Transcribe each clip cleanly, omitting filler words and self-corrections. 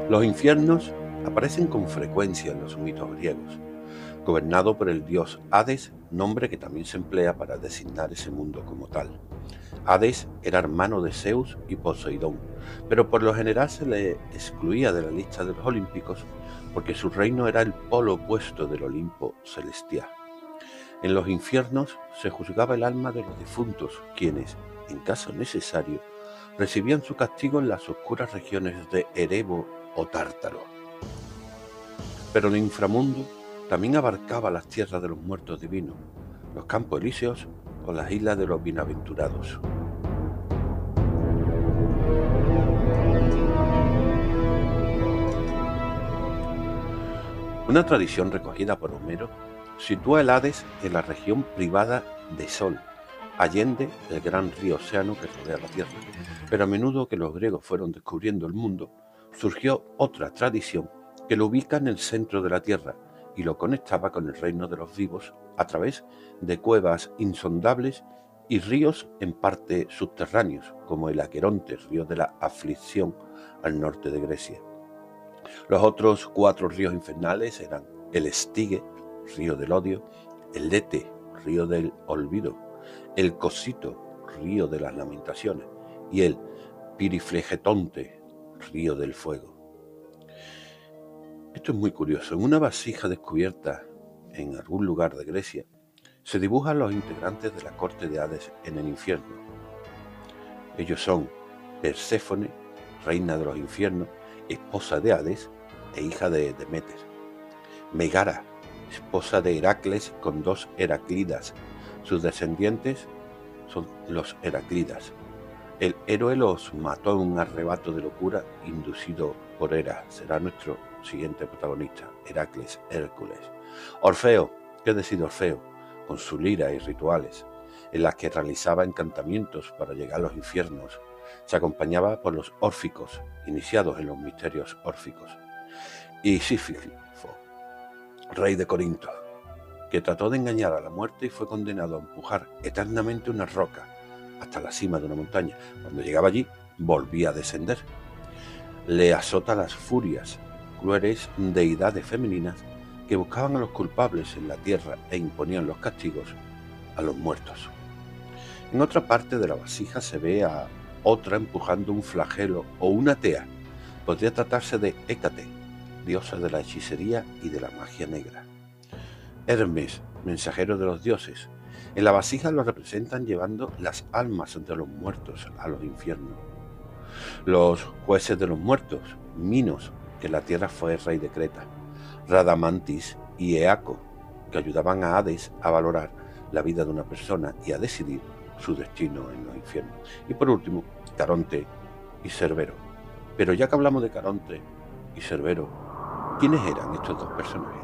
Los infiernos aparecen con frecuencia en los mitos griegos, gobernado por el dios Hades, nombre que también se emplea para designar ese mundo como tal. Hades era hermano de Zeus y Poseidón, pero por lo general se le excluía de la lista de los olímpicos porque su reino era el polo opuesto del Olimpo celestial. En los infiernos se juzgaba el alma de los difuntos, quienes, en caso necesario, recibían su castigo en las oscuras regiones de Erebo o Tártaro. Pero el inframundo también abarcaba las tierras de los muertos divinos, los campos elíseos o las islas de los bienaventurados. Una tradición recogida por Homero sitúa el Hades en la región privada de Sol, allende el gran río Océano que rodea la Tierra. Pero a menudo que los griegos fueron descubriendo el mundo, surgió otra tradición que lo ubica en el centro de la Tierra y lo conectaba con el reino de los vivos a través de cuevas insondables y ríos en parte subterráneos, como el Aqueronte, río de la aflicción al norte de Grecia. Los otros 4 ríos infernales eran el Estige, río del odio, el Lete, río del olvido, el Cosito, río de las lamentaciones, y el Piriflegetonte, río del fuego. Esto es muy curioso. En una vasija descubierta en algún lugar de Grecia, se dibujan los integrantes de la corte de Hades en el infierno. Ellos son Perséfone, reina de los infiernos, esposa de Hades e hija de Demeter; Megara, esposa de Heracles con 2 Heraclidas. Sus descendientes son los Heraclidas. El héroe los mató en un arrebato de locura inducido por Hera. Será nuestro siguiente protagonista, Heracles, Hércules. Orfeo, ¿qué decide Orfeo? Con su lira y rituales, en las que realizaba encantamientos para llegar a los infiernos. Se acompañaba por los órficos, iniciados en los misterios órficos. Y Sísifo, rey de Corinto, que trató de engañar a la muerte y fue condenado a empujar eternamente una roca hasta la cima de una montaña. Cuando llegaba allí, volvía a descender. Le azota las furias, crueles deidades femeninas que buscaban a los culpables en la tierra e imponían los castigos a los muertos. En otra parte de la vasija se ve a otra empujando un flagelo o una tea. Podría tratarse de Hécate, diosa de la hechicería y de la magia negra. Hermes, mensajero de los dioses. En la vasija lo representan llevando las almas de los muertos a los infiernos. Los jueces de los muertos, Minos, que en la tierra fue rey de Creta, Radamantis y Eaco, que ayudaban a Hades a valorar la vida de una persona y a decidir su destino en los infiernos. Y por último, Caronte y Cerbero. Pero ya que hablamos de Caronte y Cerbero, ¿quiénes eran estos 2 personajes?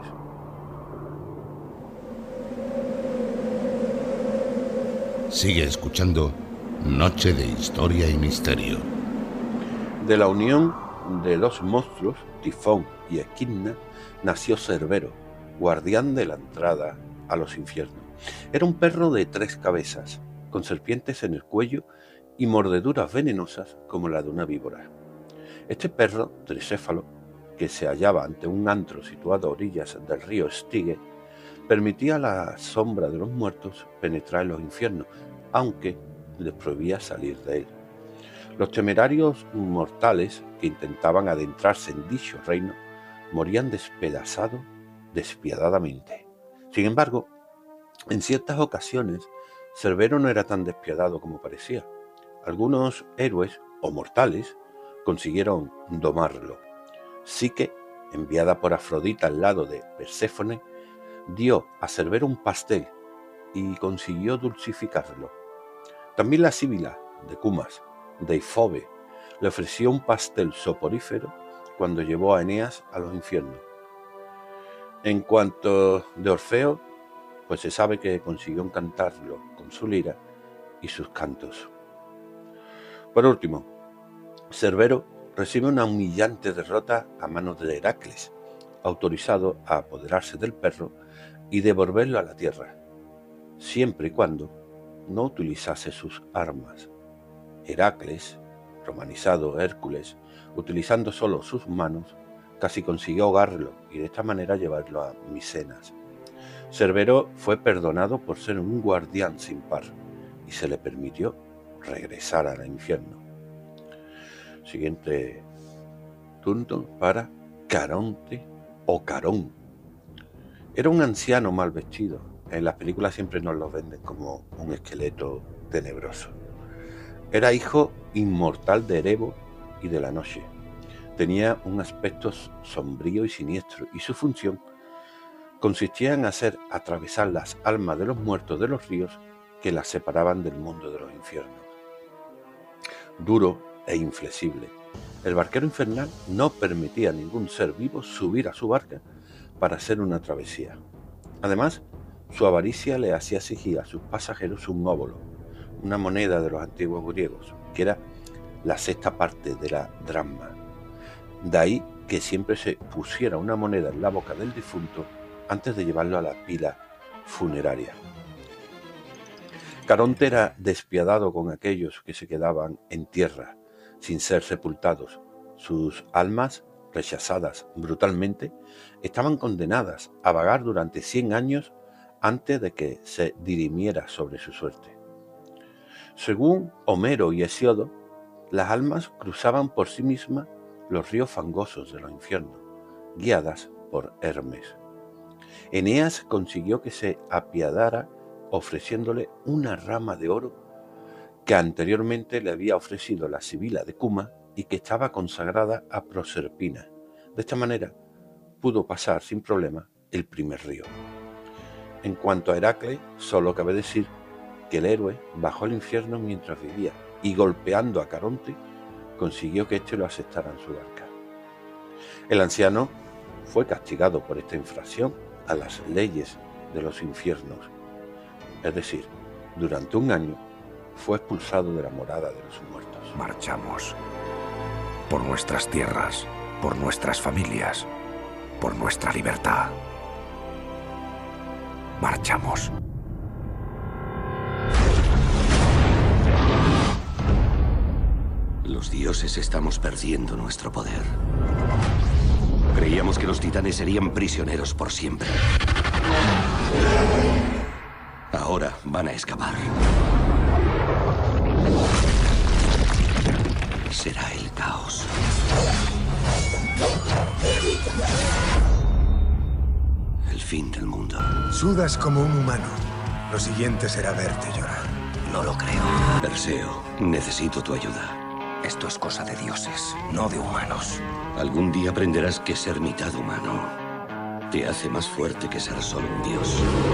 Sigue escuchando Noche de Historia y Misterio. De la unión de 2 monstruos, Tifón y Equidna, nació Cerbero, guardián de la entrada a los infiernos. Era un perro de 3 cabezas, con serpientes en el cuello y mordeduras venenosas como la de una víbora. Este perro tricéfalo, que se hallaba ante un antro situado a orillas del río Estige, permitía a la sombra de los muertos penetrar en los infiernos, aunque les prohibía salir de él. Los temerarios mortales que intentaban adentrarse en dicho reino morían despedazados despiadadamente. Sin embargo, en ciertas ocasiones, Cerbero no era tan despiadado como parecía. Algunos héroes o mortales consiguieron domarlo. Psique, enviada por Afrodita al lado de Perséfone, dio a Cerbero un pastel y consiguió dulcificarlo. También la Síbila de Cumas, Deifobe, le ofreció un pastel soporífero cuando llevó a Eneas a los infiernos. En cuanto de Orfeo, pues se sabe que consiguió encantarlo con su lira y sus cantos. Por último, Cerbero recibe una humillante derrota a manos de Heracles, autorizado a apoderarse del perro y devolverlo a la tierra, siempre y cuando no utilizase sus armas. Heracles, romanizado Hércules, Utilizando solo sus manos, casi consiguió ahogarlo y de esta manera llevarlo a Micenas. Cerbero fue perdonado por ser un guardián sin par y se le permitió regresar al infierno. Siguiente turno para Caronte o Carón. Era un anciano mal vestido. En las películas siempre nos lo venden como un esqueleto tenebroso. Era hijo inmortal de Erebo y de la noche. Tenía un aspecto sombrío y siniestro, y su función consistía en hacer atravesar las almas de los muertos de los ríos que las separaban del mundo de los infiernos. Duro e inflexible, el barquero infernal no permitía a ningún ser vivo subir a su barca para hacer una travesía. Además, su avaricia le hacía exigir a sus pasajeros un óbolo, una moneda de los antiguos griegos, que era la sexta parte de la dracma. De ahí que siempre se pusiera una moneda en la boca del difunto antes de llevarlo a la pila funeraria. Caronte era despiadado con aquellos que se quedaban en tierra sin ser sepultados. Sus almas, rechazadas brutalmente, estaban condenadas a vagar durante 100 años antes de que se dirimiera sobre su suerte. Según Homero y Hesíodo, las almas cruzaban por sí mismas los ríos fangosos de los infiernos, guiadas por Hermes. Eneas consiguió que se apiadara ofreciéndole una rama de oro que anteriormente le había ofrecido la sibila de Cuma y que estaba consagrada a Proserpina. De esta manera pudo pasar sin problema el primer río. En cuanto a Heracles, solo cabe decir que el héroe bajó al infierno mientras vivía y, golpeando a Caronte, consiguió que éste lo aceptara en su barca. El anciano fue castigado por esta infracción a las leyes de los infiernos, es decir, durante 1 año fue expulsado de la morada de los muertos. Marchamos. Por nuestras tierras, por nuestras familias, por nuestra libertad. Marchamos. Los dioses estamos perdiendo nuestro poder. Creíamos que los titanes serían prisioneros por siempre. Ahora van a escapar. Será el caos. El fin del mundo. Sudas como un humano. Lo siguiente será verte llorar. No lo creo. Perseo, necesito tu ayuda. Esto es cosa de dioses, no de humanos. Algún día aprenderás que ser mitad humano te hace más fuerte que ser solo un dios.